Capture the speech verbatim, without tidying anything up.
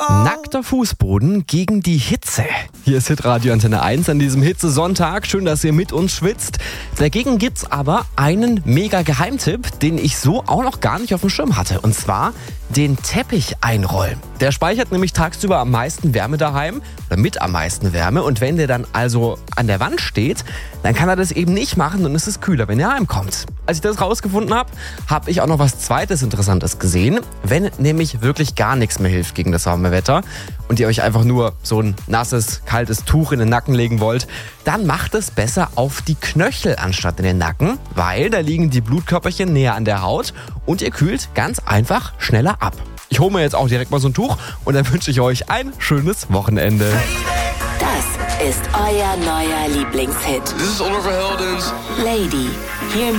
Nackter Fußboden gegen die Hitze. Hier ist Hitradio Antenne eins an diesem Hitzesonntag. Schön, dass ihr mit uns schwitzt. Dagegen gibt's aber einen mega Geheimtipp, den ich so auch noch gar nicht auf dem Schirm hatte. Und zwar den Teppich einrollen. Der speichert nämlich tagsüber am meisten Wärme daheim, oder mit am meisten Wärme. Und wenn der dann also an der Wand steht, dann kann er das eben nicht machen und es ist kühler, wenn er heimkommt. Als ich das rausgefunden habe, habe ich auch noch was zweites Interessantes gesehen. Wenn nämlich wirklich gar nichts mehr hilft gegen das warme Wetter und ihr euch einfach nur so ein nasses, kaltes Tuch in den Nacken legen wollt, dann macht es besser auf die Knöchel anstatt in den Nacken, weil da liegen die Blutkörperchen näher an der Haut und ihr kühlt ganz einfach schneller ab. Ich hole mir jetzt auch direkt mal so ein Tuch und dann wünsche ich euch ein schönes Wochenende. Das ist euer neuer Lieblingshit. This is Oliver Heldens. Lady, Hear Me